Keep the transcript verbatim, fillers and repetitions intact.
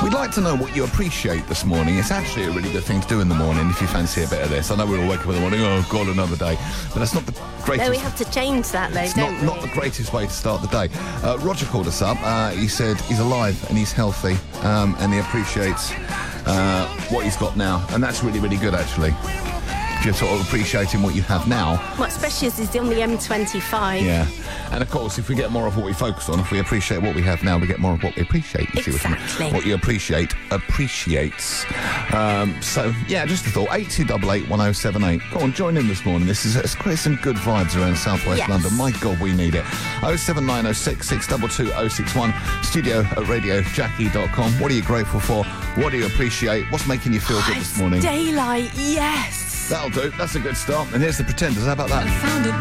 We'd like to know what you appreciate this morning. It's actually a really good thing to do in the morning if you fancy a bit of this. I know we all wake up in the morning, oh, God, another day. But that's not the greatest... No, we have to change that, though, it's don't not, we? not the greatest way to start the day. Uh, Roger called us up. Uh, he said he's alive and he's healthy um, and he appreciates uh, what he's got now. And that's really, really good, actually. If you're sort of appreciating what you have now. Well, especially as he's on the M twenty-five. Yeah. And, of course, if we get more of what we focus on, if we appreciate what we have now, we get more of what we appreciate. You see what I mean? Exactly. What you appreciate appreciates. Um, so, yeah, just a thought. eight two eight eight, one oh seven eight. Go on, join in this morning. This is it's creating some good vibes around South West Yes. London. My God, we need it. oh seven nine oh six, six two two oh six one. Studio at radio jackie dot com. What are you grateful for? What do you appreciate? What's making you feel good this morning? Daylight, yes. That'll do. That's a good start. And here's the Pretenders. How about that? I found a